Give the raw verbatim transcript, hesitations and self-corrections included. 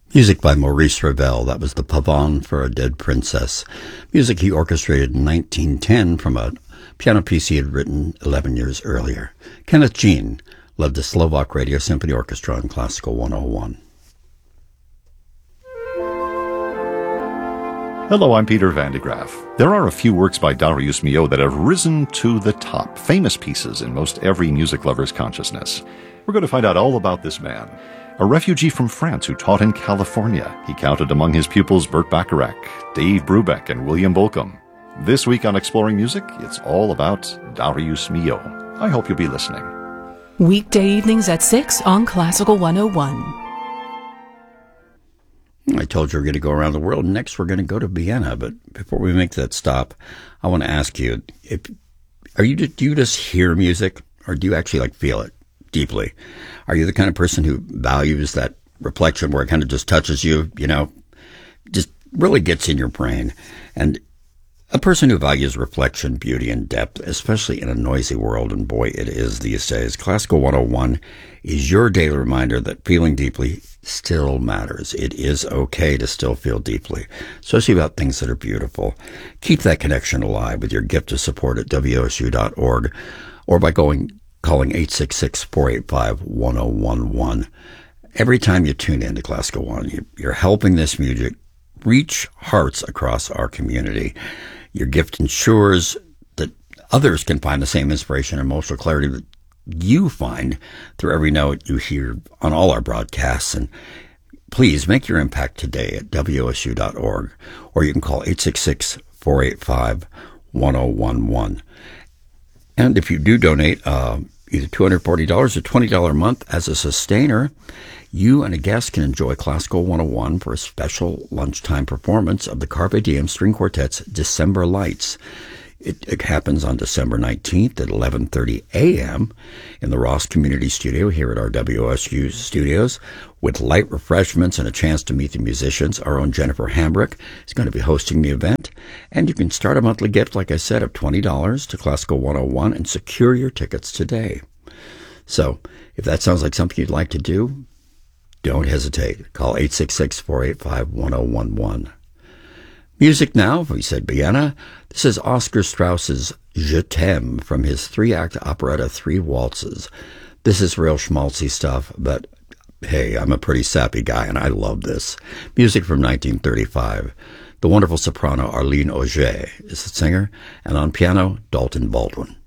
Music by Maurice Ravel. That was the Pavane for a Dead Princess. Music he orchestrated in nineteen ten from a piano piece he had written eleven years earlier. Kenneth Jean led the Slovak Radio Symphony Orchestra on Classical one oh one. Hello, I'm Peter Van de Graaf. There are a few works by Darius Milhaud that have risen to the top, famous pieces in most every music lover's consciousness. We're going to find out all about this man. A refugee from France who taught in California. He counted among his pupils Burt Bacharach, Dave Brubeck, and William Bolcom. This week on Exploring Music, it's all about Darius Milhaud. I hope you'll be listening. Weekday evenings at six on Classical one oh one. I told you we're going to go around the world. Next, we're going to go to Vienna. But before we make that stop, I want to ask you, if, are you, do you just hear music, or do you actually like feel it deeply? Are you the kind of person who values that reflection where it kind of just touches you, you know, just really gets in your brain? And a person who values reflection, beauty, and depth, especially in a noisy world, and boy, it is these days, Classical one oh one is your daily reminder that feeling deeply still matters. It is okay to still feel deeply, especially about things that are beautiful. Keep that connection alive with your gift of support at W O S U dot org or by going calling eight six six, four eight five, one oh one one. Every time you tune in to Classical One, you're helping this music reach hearts across our community. Your gift ensures that others can find the same inspiration and emotional clarity that you find through every note you hear on all our broadcasts. And please make your impact today at W O S U dot org, or you can call eight six six, four eight five, one oh one one. And if you do donate uh, either two hundred forty dollars or twenty dollars a month as a sustainer, you and a guest can enjoy Classical one oh one for a special lunchtime performance of the Carpe Diem String Quartet's December Lights. It, it happens on December nineteenth at eleven thirty a.m. in the Ross Community Studio here at our W O S U studios, with light refreshments and a chance to meet the musicians. Our own Jennifer Hambrick is going to be hosting the event. And you can start a monthly gift, like I said, of twenty dollars to Classical one oh one and secure your tickets today. So if that sounds like something you'd like to do, don't hesitate. Call eight six six, four eight five, one oh one one. Music now, we said Vienna. This is Oscar Strauss's Je t'aime from his three-act operetta Three Waltzes. This is real schmaltzy stuff, but hey, I'm a pretty sappy guy, and I love this. Music from nineteen thirty-five. The wonderful soprano Arlene Auger is the singer, and on piano, Dalton Baldwin.